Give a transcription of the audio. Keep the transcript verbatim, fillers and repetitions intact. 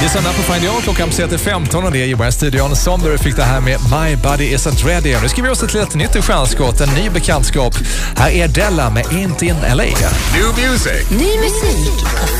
Lyssna på Find Your klockan precis till femton och det är ju bara studion som du fick det här med My Body Isn't Ready. Och nu ska vi oss ett litet nytt stjärnskott, en ny bekantskap. Här är Della med Ain't In L A. New music. Ny musik.